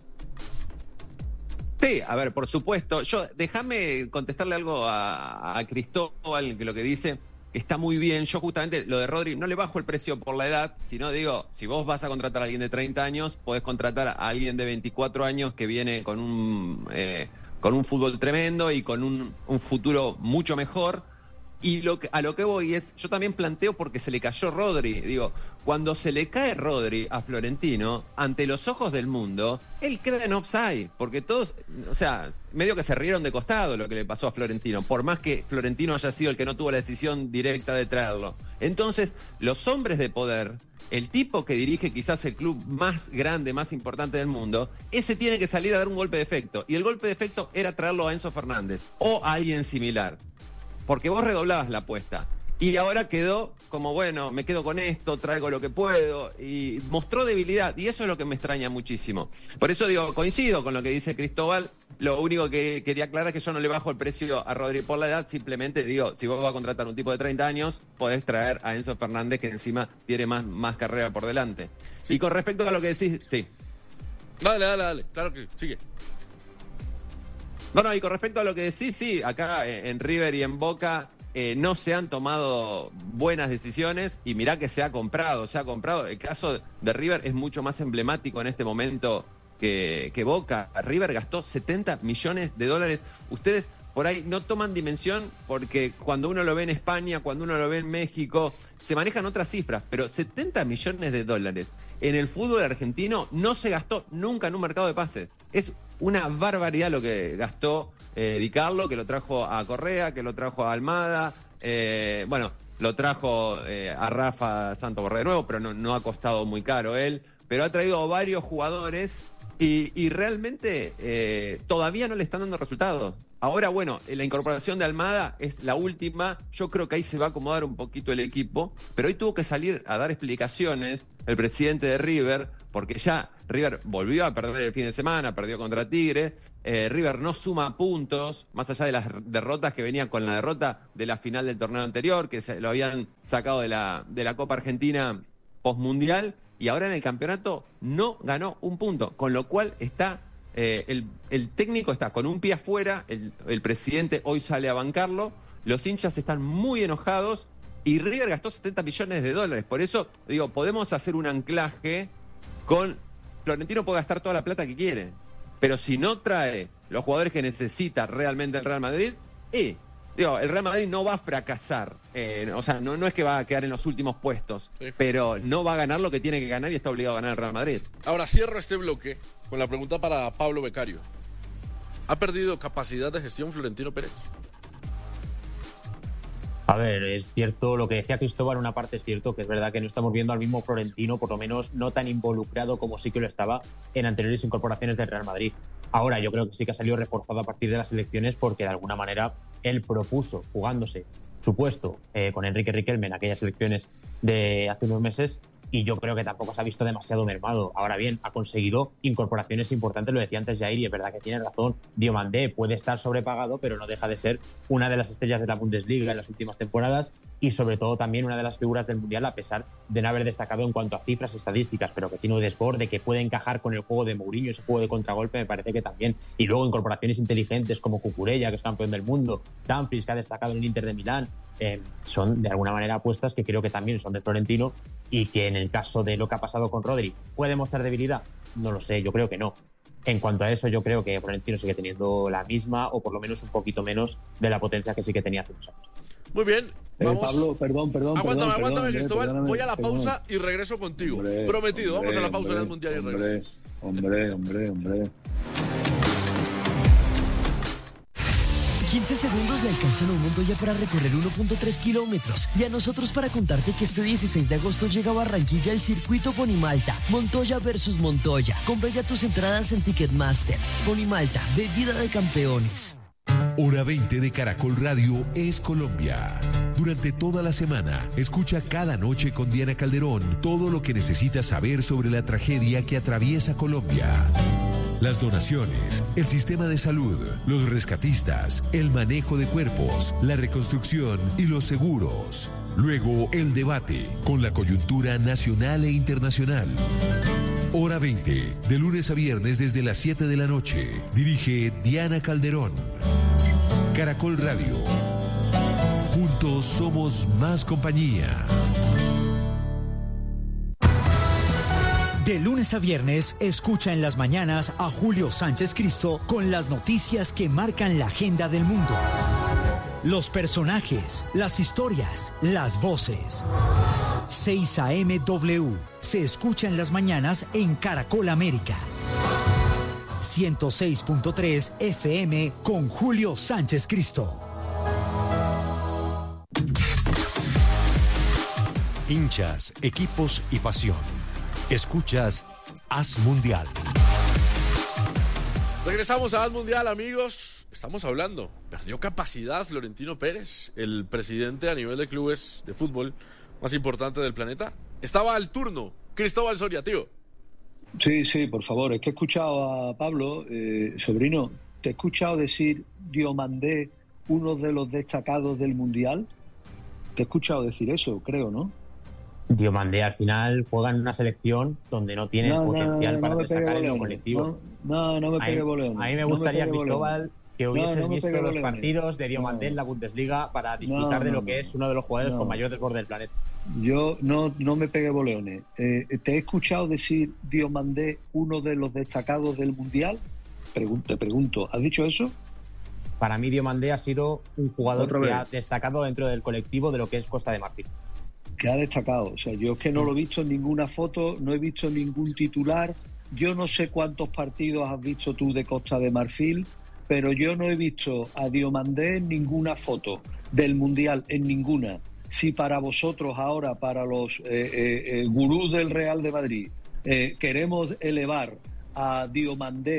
Sí, a ver, por supuesto. Déjame contestarle algo a Cristóbal, que lo que dice está muy bien. Yo justamente lo de Rodri no le bajo el precio por la edad, sino digo, si vos vas a contratar a alguien de 30 años, podés contratar a alguien de 24 años que viene con un fútbol tremendo y con un futuro mucho mejor. Y a lo que voy es, yo también planteo porque se le cayó Rodri. Digo, cuando se le cae Rodri a Florentino, ante los ojos del mundo, él queda en offside, porque todos, o sea, medio que se rieron de costado lo que le pasó a Florentino, por más que Florentino haya sido el que no tuvo la decisión directa de traerlo. Entonces, los hombres de poder, el tipo que dirige quizás el club más grande, más importante del mundo, ese tiene que salir a dar un golpe de efecto. Y el golpe de efecto era traerlo a Enzo Fernández o a alguien similar. Porque vos redoblabas la apuesta. Y ahora quedó como, bueno, me quedo con esto, traigo lo que puedo. Y mostró debilidad. Y eso es lo que me extraña muchísimo. Por eso digo, coincido con lo que dice Cristóbal. Lo único que quería aclarar es que yo no le bajo el precio a Rodri por la edad. Simplemente digo, si vos vas a contratar a un tipo de 30 años, podés traer a Enzo Fernández, que encima tiene más carrera por delante. Sí. Y con respecto a lo que decís, sí. Dale. Claro que sigue. Bueno, y con respecto a lo que decís, sí, acá en River y en Boca no se han tomado buenas decisiones y mirá que se ha comprado. El caso de River es mucho más emblemático en este momento que Boca. River gastó $70 millones. Ustedes por ahí no toman dimensión porque cuando uno lo ve en España, cuando uno lo ve en México, se manejan otras cifras, pero $70 millones en el fútbol argentino no se gastó nunca en un mercado de pases. Es una barbaridad lo que gastó Di Carlo, que lo trajo a Correa, que lo trajo a Almada, lo trajo a Rafa Santaborré de nuevo, pero no ha costado muy caro él, pero ha traído varios jugadores y realmente todavía no le están dando resultados. Ahora, bueno, la incorporación de Almada es la última. Yo creo que ahí se va a acomodar un poquito el equipo. Pero hoy tuvo que salir a dar explicaciones el presidente de River, porque ya River volvió a perder el fin de semana, perdió contra Tigre. River no suma puntos, más allá de las derrotas que venían con la derrota de la final del torneo anterior, que se lo habían sacado de la Copa Argentina postmundial. Y ahora en el campeonato no ganó un punto, con lo cual está... el técnico está con un pie afuera, el presidente hoy sale a bancarlo, los hinchas están muy enojados y River gastó $70 millones. Por eso, digo, podemos hacer un anclaje con... Florentino puede gastar toda la plata que quiere, pero si no trae los jugadores que necesita realmente el Real Madrid, digo, el Real Madrid no va a fracasar, o sea, no es que va a quedar en los últimos puestos, pero no va a ganar lo que tiene que ganar y está obligado a ganar el Real Madrid. Ahora cierro este bloque con la pregunta para Pablo Becario. ¿Ha perdido capacidad de gestión Florentino Pérez? A ver, es cierto lo que decía Cristóbal, una parte es cierto, que es verdad que no estamos viendo al mismo Florentino, por lo menos no tan involucrado como sí que lo estaba en anteriores incorporaciones del Real Madrid. Ahora yo creo que sí que ha salido reforzado a partir de las elecciones porque de alguna manera él propuso, jugándose su puesto con Enrique Riquelme en aquellas elecciones de hace unos meses, y yo creo que tampoco se ha visto demasiado mermado. Ahora bien, ha conseguido incorporaciones importantes, lo decía antes Jair, y es verdad que tiene razón. Diomandé puede estar sobrepagado, pero no deja de ser una de las estrellas de la Bundesliga en las últimas temporadas y sobre todo también una de las figuras del Mundial, a pesar de no haber destacado en cuanto a cifras y estadísticas, pero que tiene un desborde, que puede encajar con el juego de Mourinho, ese juego de contragolpe, me parece que también. Y luego incorporaciones inteligentes como Cucurella, que es campeón del mundo, Dumfries, que ha destacado en el Inter de Milán, son de alguna manera apuestas que creo que también son de Florentino, y que en el caso de lo que ha pasado con Rodri, ¿puede mostrar debilidad? No lo sé, yo creo que no. En cuanto a eso, yo creo que Florentino sigue teniendo la misma, o por lo menos un poquito menos, de la potencia que sí que tenía hace unos años. Muy bien, vamos. Pablo, perdón. Aguántame, Cristóbal. Voy a la pausa y regreso contigo. Prometido, vamos a la pausa en el Mundial y regreso. Hombre. 15 segundos le alcanzan a un Montoya para recorrer 1.3 kilómetros y a nosotros para contarte que este 16 de agosto llega a Barranquilla el circuito Ponimalta, Montoya versus Montoya. Compra ya tus entradas en Ticketmaster. Ponimalta, bebida de campeones. Hora 20 de Caracol Radio es Colombia. Durante toda la semana, escucha cada noche con Diana Calderón todo lo que necesitas saber sobre la tragedia que atraviesa Colombia. Las donaciones, el sistema de salud, los rescatistas, el manejo de cuerpos, la reconstrucción y los seguros. Luego, el debate con la coyuntura nacional e internacional. Hora 20, de lunes a viernes desde las 7 de la noche. Dirige Diana Calderón. Caracol Radio. Juntos somos más compañía. De lunes a viernes, escucha en las mañanas a Julio Sánchez Cristo con las noticias que marcan la agenda del mundo. Los personajes, las historias, las voces. 6 a.m. W se escucha en las mañanas en Caracol América. 106.3 FM con Julio Sánchez Cristo. Hinchas, equipos y pasión. Escuchas Haz Mundial. Regresamos a Haz Mundial, amigos. Estamos hablando. Perdió capacidad Florentino Pérez, el presidente a nivel de clubes de fútbol más importante del planeta. Estaba al turno. Cristóbal Soria, tío. Sí, por favor. Es que he escuchado a Pablo, sobrino, te he escuchado decir Diomandé, uno de los destacados del Mundial. Te he escuchado decir eso, creo, ¿no? Diomandé al final juega en una selección donde no tiene potencial para destacar en lo colectivo. No me pegue boleones. A mí me gustaría, Cristóbal, que hubieses visto los partidos de Diomandé en la Bundesliga para disfrutar de lo que es uno de los jugadores con mayor desborde del planeta. Yo no me pegue boleones. Te he escuchado decir Diomandé, uno de los destacados del Mundial. Te pregunto, ¿has dicho eso? Para mí Diomandé ha sido un jugador que ha destacado dentro del colectivo de lo que es Costa de Marfil. Que ha destacado, o sea, yo es que no lo he visto en ninguna foto, no he visto ningún titular, yo no sé cuántos partidos has visto tú de Costa de Marfil, pero yo no he visto a Diomandé en ninguna foto del Mundial, en ninguna. Si para vosotros ahora, para los gurús del Real de Madrid, queremos elevar a Diomandé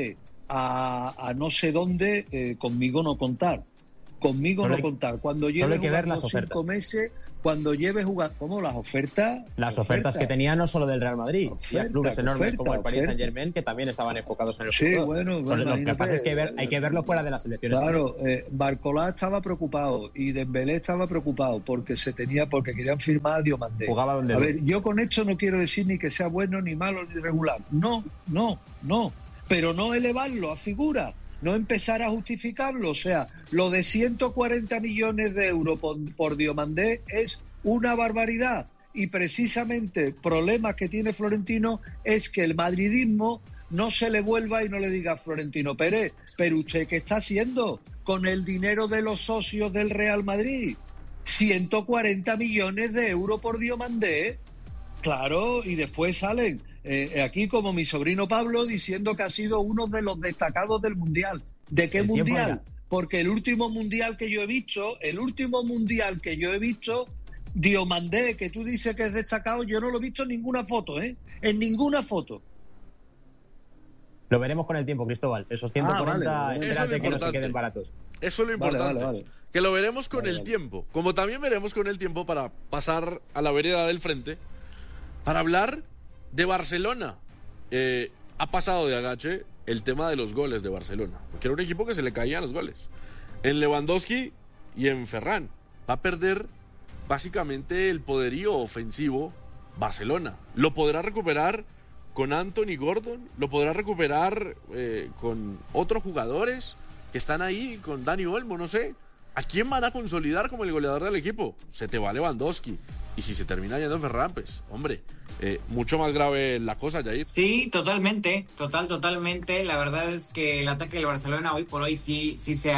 a no sé dónde, conmigo no contar. Conmigo no contar. Cuando lleve jugando 5 meses, cuando lleve jugando... ¿Cómo? Las ofertas... Las ofertas que tenía no solo del Real Madrid, y clubes enormes como el Paris Saint-Germain, que también estaban enfocados en el fútbol. Bueno, lo que pasa es que hay que verlo fuera de las selecciones. Claro, Barcolá estaba preocupado y Dembélé estaba preocupado porque querían firmar a Diomandé. Jugaba donde... A ver, yo con esto no quiero decir ni que sea bueno, ni malo, ni regular. No. Pero no elevarlo a figura. No empezar a justificarlo. O sea, lo de 140 millones de euros por Diomandé es una barbaridad. Y precisamente problemas que tiene Florentino es que el madridismo no se le vuelva y no le diga a Florentino Pérez, pero ¿usted qué está haciendo con el dinero de los socios del Real Madrid? 140 millones de euros por Diomandé. Claro, y después salen aquí como mi sobrino Pablo diciendo que ha sido uno de los destacados del Mundial. ¿De qué Mundial? Porque el último Mundial que yo he visto, Diomandé, que tú dices que es destacado, yo no lo he visto en ninguna foto, En ninguna foto. Lo veremos con el tiempo, Cristóbal. Esos 140, vale. Espérate que no se queden baratos. Eso es lo importante. Vale. Que lo veremos con el tiempo. Como también veremos con el tiempo para pasar a la vereda del frente, para hablar de Barcelona. Ha pasado de agache el tema de los goles de Barcelona, porque era un equipo que se le caían los goles. En Lewandowski y en Ferran. Va a perder básicamente el poderío ofensivo Barcelona. Lo podrá recuperar con Anthony Gordon, lo podrá recuperar con otros jugadores que están ahí, con Dani Olmo, no sé. ¿A quién van a consolidar como el goleador del equipo? Se te va Lewandowski. Y si se termina yendo Ferran, pues, hombre, mucho más grave la cosa, Jair. Sí, totalmente. La verdad es que el ataque del Barcelona hoy por hoy sí se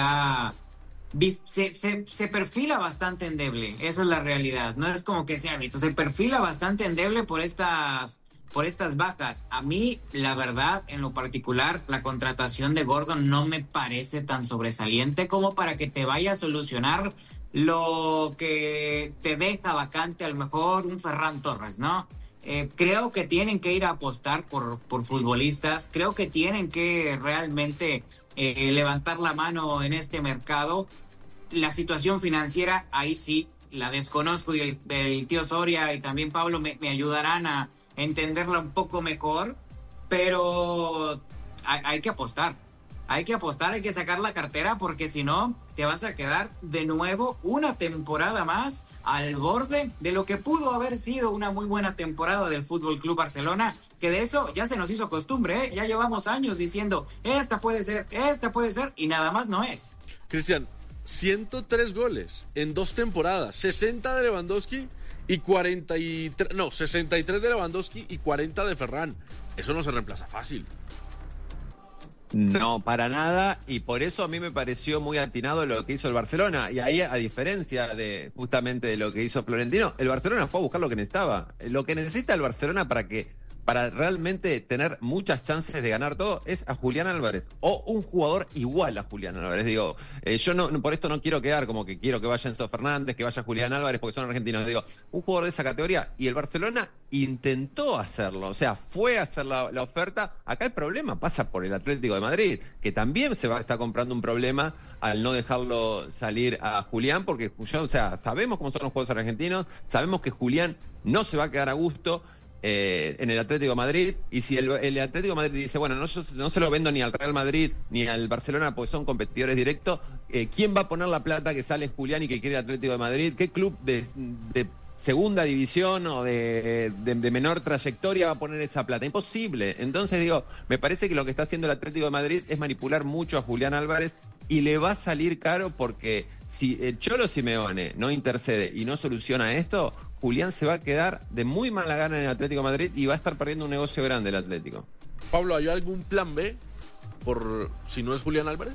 perfila bastante endeble. Esa es la realidad. No es como que se ha visto. Se perfila bastante endeble por estas bajas. A mí, la verdad, en lo particular, la contratación de Gordon no me parece tan sobresaliente como para que te vaya a solucionar lo que te deja vacante a lo mejor un Ferran Torres, ¿no? Creo que tienen que ir a apostar por futbolistas. Creo que tienen que realmente levantar la mano en este mercado. La situación financiera, ahí sí, la desconozco, y el tío Soria y también Pablo me ayudarán a entenderla un poco mejor, pero hay que apostar. Hay que sacar la cartera, porque si no, te vas a quedar de nuevo una temporada más al borde de lo que pudo haber sido una muy buena temporada del Fútbol Club Barcelona, que de eso ya se nos hizo costumbre, Ya llevamos años diciendo, esta puede ser, y nada más no es. Cristian, 103 goles en 2 temporadas, 60 de Lewandowski y 63 de Lewandowski y 40 de Ferran. Eso no se reemplaza fácil. No, para nada, y por eso a mí me pareció muy atinado lo que hizo el Barcelona. Y ahí, a diferencia de justamente de lo que hizo Florentino, el Barcelona fue a buscar lo que necesitaba. Lo que necesita el Barcelona para realmente tener muchas chances de ganar todo es a Julián Álvarez, o un jugador igual a Julián Álvarez. Digo, yo no por esto no quiero quedar como que quiero que vaya Enzo Fernández, que vaya Julián Álvarez porque son argentinos. Digo, un jugador de esa categoría, y el Barcelona intentó hacerlo, o sea, fue a hacer la oferta. Acá el problema pasa por el Atlético de Madrid, que también está comprando un problema al no dejarlo salir a Julián, porque o sea, sabemos cómo son los jugadores argentinos, sabemos que Julián no se va a quedar a gusto en el Atlético de Madrid, y si el Atlético de Madrid dice, bueno, no se lo vendo ni al Real Madrid ni al Barcelona porque son competidores directos, ¿quién va a poner la plata que sale Julián y que quiere el Atlético de Madrid? ¿Qué club de segunda división o de menor trayectoria va a poner esa plata? Imposible. Entonces digo, me parece que lo que está haciendo el Atlético de Madrid es manipular mucho a Julián Álvarez, y le va a salir caro, porque si el Cholo Simeone no intercede y no soluciona esto, Julián se va a quedar de muy mala gana en el Atlético de Madrid y va a estar perdiendo un negocio grande el Atlético. Pablo, ¿hay algún plan B por si no es Julián Álvarez?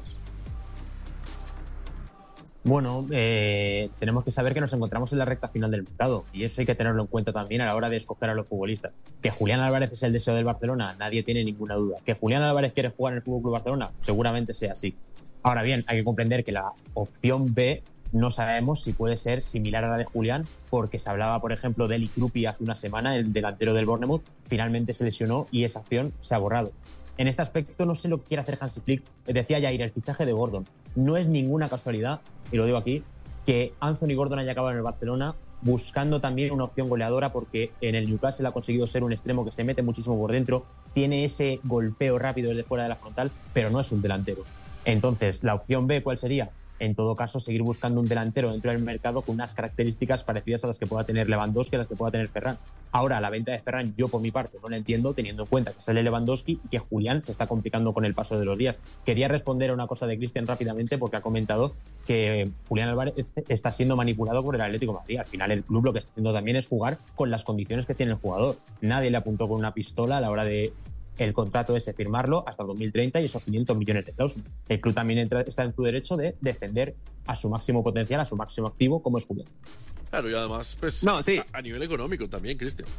Bueno, tenemos que saber que nos encontramos en la recta final del mercado, y eso hay que tenerlo en cuenta también a la hora de escoger a los futbolistas. Que Julián Álvarez es el deseo del Barcelona, nadie tiene ninguna duda. Que Julián Álvarez quiere jugar en el FC Barcelona, seguramente sea así. Ahora bien, hay que comprender que la opción B no sabemos si puede ser similar a la de Julián, porque se hablaba, por ejemplo, de Eli Krupi hace una semana, el delantero del Bournemouth, finalmente se lesionó y esa opción se ha borrado. En este aspecto no sé lo que quiere hacer Hansi Flick. Decía Jair, el fichaje de Gordon. No es ninguna casualidad, y lo digo aquí, que Anthony Gordon haya acabado en el Barcelona buscando también una opción goleadora, porque en el Newcastle ha conseguido ser un extremo que se mete muchísimo por dentro, tiene ese golpeo rápido desde fuera de la frontal, pero no es un delantero. Entonces, la opción B, ¿cuál sería? En todo caso, seguir buscando un delantero dentro del mercado con unas características parecidas a las que pueda tener Lewandowski, a las que pueda tener Ferran. Ahora, la venta de Ferran, yo por mi parte no la entiendo, teniendo en cuenta que sale Lewandowski y que Julián se está complicando con el paso de los días. Quería responder a una cosa de Cristian rápidamente, porque ha comentado que Julián Álvarez está siendo manipulado por el Atlético de Madrid. Al final, el club lo que está haciendo también es jugar con las condiciones que tiene el jugador. Nadie le apuntó con una pistola a la hora de el contrato ese, firmarlo hasta el 2030 y esos 500 millones de cláusulas. El club también está en su derecho de defender a su máximo potencial, a su máximo activo, como es Julián. Claro, y además, pues, a nivel económico también, Cristian.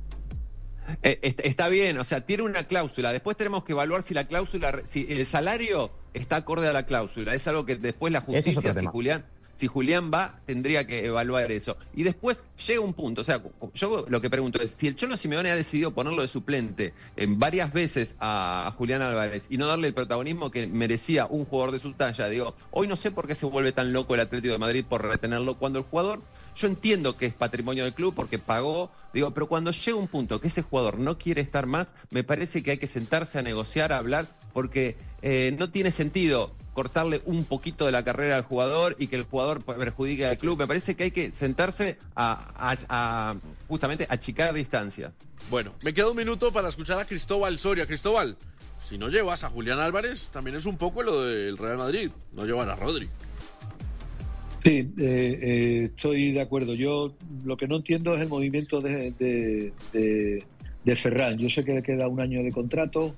Está bien, o sea, tiene una cláusula. Después tenemos que evaluar si la cláusula, si el salario está acorde a la cláusula. Es algo que después la justicia, si Julián va, tendría que evaluar eso. Y después llega un punto, o sea, yo lo que pregunto es, si el Cholo Simeone ha decidido ponerlo de suplente varias veces a Julián Álvarez y no darle el protagonismo que merecía un jugador de su talla, digo, hoy no sé por qué se vuelve tan loco el Atlético de Madrid por retenerlo, cuando el jugador, yo entiendo que es patrimonio del club porque pagó, digo, pero cuando llega un punto que ese jugador no quiere estar más, me parece que hay que sentarse a negociar, a hablar, porque no tiene sentido cortarle un poquito de la carrera al jugador y que el jugador perjudique al club. Me parece que hay que sentarse a justamente achicar distancias. Bueno, me queda un minuto para escuchar a Cristóbal Soria. Cristóbal, si no llevas a Julián Álvarez, también es un poco lo del Real Madrid, no llevan a Rodri. Sí, estoy de acuerdo. Yo lo que no entiendo es el movimiento de Ferran. Yo sé que le queda un año de contrato,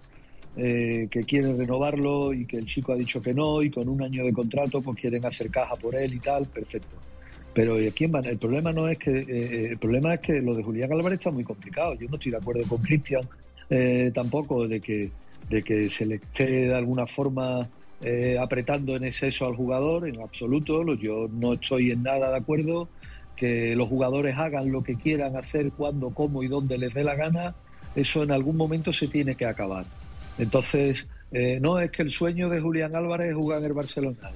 que quiere renovarlo y que el chico ha dicho que no, y con un año de contrato pues quieren hacer caja por él y tal, perfecto. Pero ¿quién van? El problema no es que el problema es que lo de Julián Álvarez está muy complicado. Yo no estoy de acuerdo con Cristian tampoco de que se le esté de alguna forma apretando en exceso al jugador, en absoluto. Yo no estoy en nada de acuerdo que los jugadores hagan lo que quieran hacer, cuando, cómo y dónde les dé la gana. Eso en algún momento se tiene que acabar. Entonces, no es que el sueño de Julián Álvarez es jugar en el Barcelona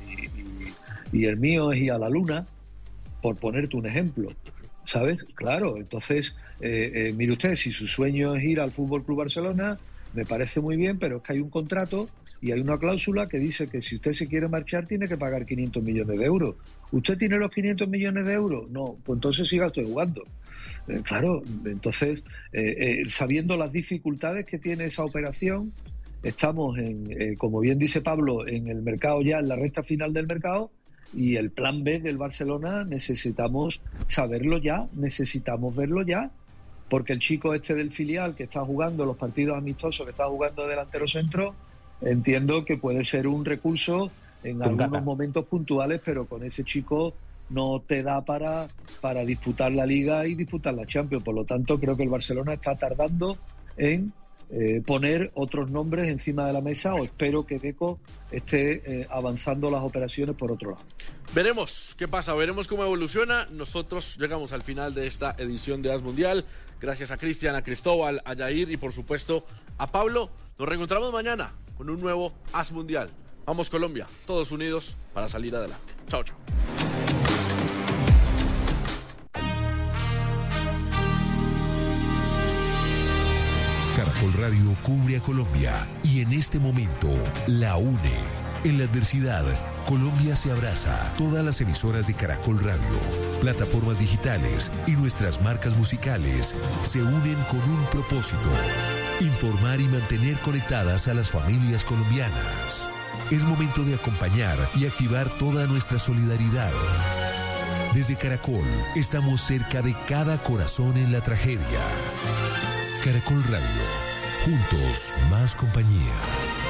y el mío es ir a la luna, por ponerte un ejemplo, ¿sabes? Claro, entonces, mire usted, si su sueño es ir al Fútbol Club Barcelona, me parece muy bien, pero es que hay un contrato y hay una cláusula que dice que si usted se quiere marchar tiene que pagar 500 millones de euros. ¿Usted tiene los 500 millones de euros? No, pues entonces siga usted jugando. Claro, entonces, sabiendo las dificultades que tiene esa operación, estamos, como bien dice Pablo, en el mercado ya, en la recta final del mercado, y el plan B del Barcelona necesitamos saberlo ya, necesitamos verlo ya, porque el chico este del filial que está jugando los partidos amistosos, que está jugando delantero centro, entiendo que puede ser un recurso en algunos momentos puntuales, pero con ese chico no te da para disputar la Liga y disputar la Champions. Por lo tanto, creo que el Barcelona está tardando en poner otros nombres encima de la mesa, o espero que Deco esté avanzando las operaciones por otro lado. Veremos qué pasa, veremos cómo evoluciona. Nosotros llegamos al final de esta edición de As Mundial. Gracias a Cristian, a Cristóbal, a Jair y por supuesto a Pablo. Nos reencontramos mañana con un nuevo As Mundial. Vamos Colombia, todos unidos para salir adelante. Chao, chao. Caracol Radio cubre a Colombia y en este momento la une. En la adversidad, Colombia se abraza. Todas las emisoras de Caracol Radio, plataformas digitales y nuestras marcas musicales se unen con un propósito: informar y mantener conectadas a las familias colombianas. Es momento de acompañar y activar toda nuestra solidaridad. Desde Caracol, estamos cerca de cada corazón en la tragedia. Caracol Radio, juntos más compañía.